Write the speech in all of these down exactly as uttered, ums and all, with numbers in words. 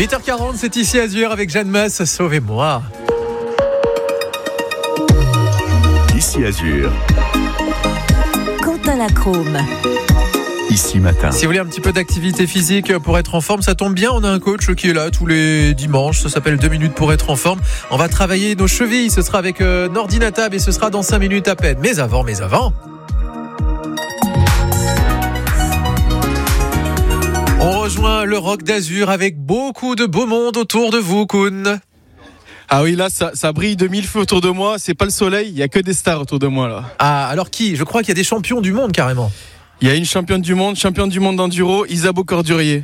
huit heures quarante, c'est ici Azur avec Jeanne Masse, sauvez-moi. Ici Azur. Quentin Lacrome. Ici matin. Si vous voulez un petit peu d'activité physique pour être en forme, ça tombe bien, on a un coach qui est là tous les dimanches, ça s'appelle deux minutes pour être en forme. On va travailler nos chevilles, ce sera avec euh, Nordi Natab et ce sera dans cinq minutes à peine. Mais avant, mais avant... On rejoint le Rock d'Azur avec beaucoup de beau monde autour de vous, Koun. Ah oui, là, ça, ça brille de mille feux autour de moi. C'est pas le soleil, il y a que des stars autour de moi, là. Ah, alors qui ? Je crois qu'il y a des champions du monde, carrément. Il y a une championne du monde, championne du monde d'enduro, Isabeau Cordurier.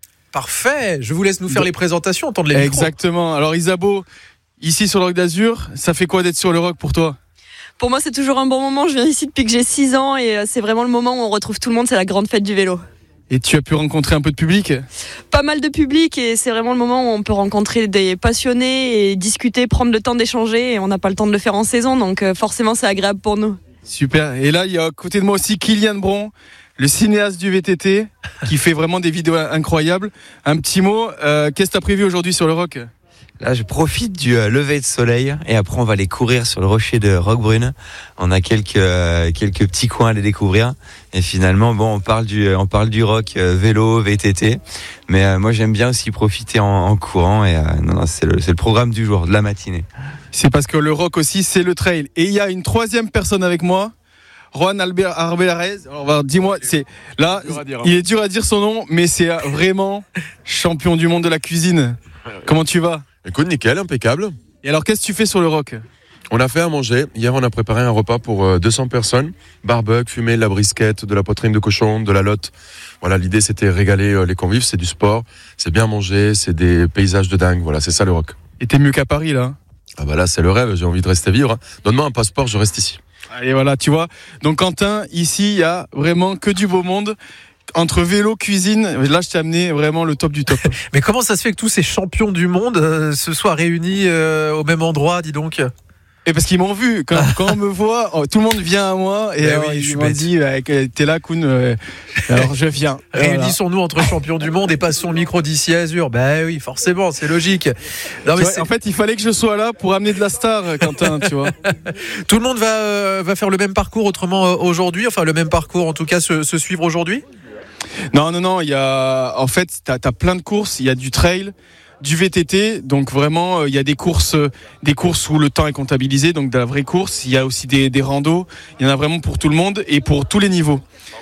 Parfait, je vous laisse nous faire les présentations, entendre les micros. Exactement. Alors Isabeau, ici sur le Rock d'Azur, ça fait quoi d'être sur le Rock pour toi ? Pour moi, c'est toujours un bon moment. Je viens ici depuis que j'ai six ans et c'est vraiment le moment où on retrouve tout le monde. C'est la grande fête du vélo. Et tu as pu rencontrer un peu de public ? Pas mal de public et c'est vraiment le moment où on peut rencontrer des passionnés et discuter, prendre le temps d'échanger et on n'a pas le temps de le faire en saison, donc forcément c'est agréable pour nous. Super. Et là, il y a à côté de moi aussi Kylian Bron, le cinéaste du V T T, qui fait vraiment des vidéos incroyables. Un petit mot, euh, qu'est-ce que tu as prévu aujourd'hui sur le Rock ? Là, je profite du euh, lever de soleil et après on va aller courir sur le rocher de Roquebrune. On a quelques euh, quelques petits coins à aller découvrir et finalement, bon, on parle du on parle du rock euh, vélo, V T T, mais euh, moi j'aime bien aussi profiter en, en courant et euh, non, non, c'est le c'est le programme du jour, de la matinée. C'est parce que le rock aussi, c'est le trail. Et il y a une troisième personne avec moi. Juan Albert Arbelarez. Alors, dis-moi, c'est là, dur à dire, hein. Il est dur à dire son nom, mais c'est vraiment champion du monde de la cuisine. Comment tu vas ? Écoute, nickel, impeccable. Et alors, qu'est-ce que tu fais sur le Rock ? On a fait à manger. Hier, on a préparé un repas pour deux cents personnes. Barbecue, fumé, de la brisquette, de la poitrine de cochon, de la lotte. Voilà, l'idée, c'était régaler les convives. C'est du sport, c'est bien manger, c'est des paysages de dingue. Voilà, c'est ça le Rock. Et t'es mieux qu'à Paris, là ? Ah bah là, c'est le rêve. J'ai envie de rester vivre. Donne-moi un passeport, je reste ici. Allez, voilà, tu vois. Donc, Quentin, ici, il y a vraiment que du beau monde. Entre vélo, cuisine, là je t'ai amené vraiment le top du top. Mais comment ça se fait que tous ces champions du monde euh, se soient réunis euh, au même endroit, dis donc ? Et parce qu'ils m'ont vu, quand, quand on me voit, oh, tout le monde vient à moi et Ben alors, oui, je ils suis m'ont bête. dit euh, t'es là Koun, euh, alors je viens. Réunissons-nous entre champions du monde et passons le micro d'ici à Azur. Ben oui, forcément, c'est logique. Non, mais vois, c'est... en fait, il fallait que je sois là pour amener de la star, Quentin, tu vois. Tout le monde va, euh, va faire le même parcours autrement euh, aujourd'hui, enfin le même parcours en tout cas se, se suivre aujourd'hui ? Non, non, non, il y a, en fait, t'as, t'as plein de courses, il y a du trail, du V T T, donc vraiment, il y a des courses, des courses où le temps est comptabilisé, donc de la vraie course, il y a aussi des, des randos, il y en a vraiment pour tout le monde et pour tous les niveaux.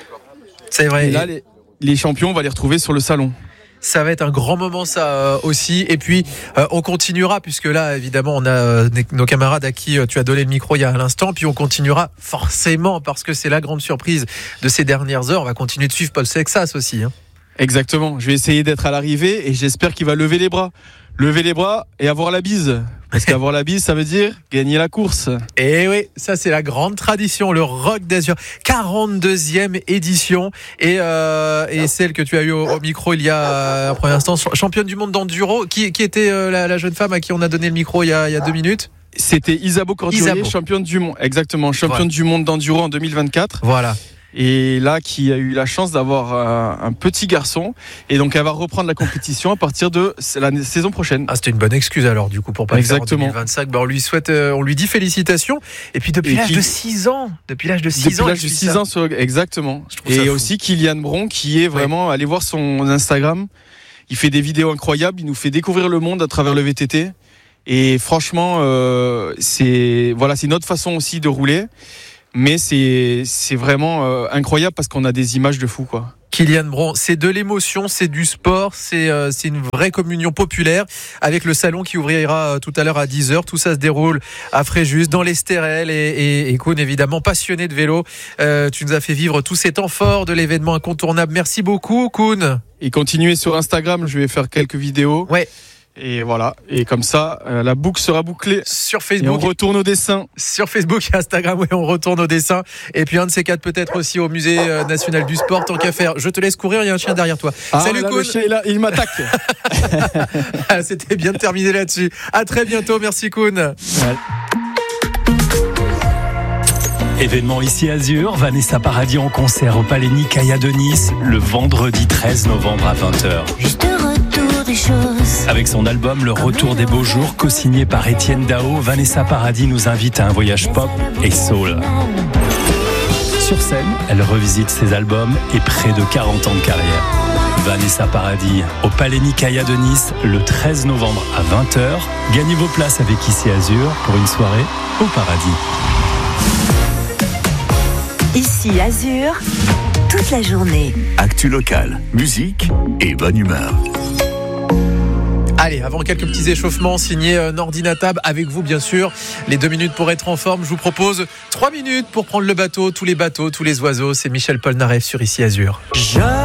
C'est vrai. Et là, les, les champions, on va les retrouver sur le salon. Ça va être un grand moment ça euh, aussi et puis euh, on continuera puisque là évidemment on a euh, nos camarades à qui euh, tu as donné le micro il y a un instant, puis on continuera forcément parce que c'est la grande surprise de ces dernières heures, on va continuer de suivre Paul Sexas aussi hein. Exactement, je vais essayer d'être à l'arrivée et j'espère qu'il va lever les bras lever les bras et avoir la bise, parce qu'avoir la bise ça veut dire gagner la course. Et oui, ça c'est la grande tradition, le Rock d'Azur, quarante-deuxième édition et, euh, et celle que tu as eue au, au micro il y a un premier instant, championne du monde d'enduro, qui, qui était euh, la, la jeune femme à qui on a donné le micro il y a, il y a deux minutes. C'était Isabeau Cordurier, Isabeau. championne du monde, exactement, championne Voilà. du monde d'enduro en deux mille vingt-quatre. Voilà. Et là, qui a eu la chance d'avoir un, un petit garçon. Et donc, elle va reprendre la compétition à partir de la saison prochaine. Ah, c'était une bonne excuse alors, du coup, pour pas Exactement. le faire en deux mille vingt-cinq. Ben, on lui souhaite, euh, on lui dit félicitations. Et puis, depuis Et l'âge qui- de six ans. Depuis l'âge de six Depuis ans. l'âge de elle suit six ça. ans, sur- exactement. trouve ça Et fou. aussi Kylian Bron, qui est vraiment, allez voir son Instagram. Il fait des vidéos incroyables. Il nous fait découvrir le monde à travers le V T T. Et franchement, euh, c'est, voilà, c'est notre façon aussi de rouler. Mais c'est, c'est vraiment euh, incroyable parce qu'on a des images de fou, quoi. Kylian Bron, c'est de l'émotion, c'est du sport, c'est, euh, c'est une vraie communion populaire avec le salon qui ouvrira euh, tout à l'heure à dix heures. Tout ça se déroule à Fréjus, dans l'Estérel et, et, et Koun, évidemment, passionné de vélo. Euh, tu nous as fait vivre tous ces temps forts de l'événement incontournable. Merci beaucoup, Koun. Et continuez sur Instagram, je vais faire quelques vidéos. Ouais. Et voilà. Et comme ça, euh, la boucle sera bouclée. Sur Et on Facebook. retourne au dessin. Sur Facebook et Instagram, oui, on retourne au dessin. Et puis un de ces quatre, peut-être aussi au Musée euh, national du sport, tant qu'à faire. Je te laisse courir, il y a un chien derrière toi. Ah, Salut là, Koun. le chien, il, a- il m'attaque. Ah, c'était bien de terminer là-dessus. À très bientôt, merci Koun. Événement ici Azur, Vanessa Paradis en concert au Palais Nicaïa de Nice le vendredi treize novembre à vingt heures. Juste retour des choses. Avec son album Le Retour des Beaux Jours, co-signé par Étienne Dao, Vanessa Paradis nous invite à un voyage pop et soul. Sur scène, elle revisite ses albums et près de quarante ans de carrière. Vanessa Paradis au Palais Nicaïa de Nice le treize novembre à vingt heures. Gagnez vos places avec Ici Azur pour une soirée au paradis. Ici Azur, toute la journée. Actu locale, musique et bonne humeur. Allez, avant quelques petits échauffements, signé euh, Nordinatab avec vous bien sûr. Les deux minutes pour être en forme, je vous propose trois minutes pour prendre le bateau, tous les bateaux, tous les oiseaux. C'est Michel Polnareff sur Ici Azur. Je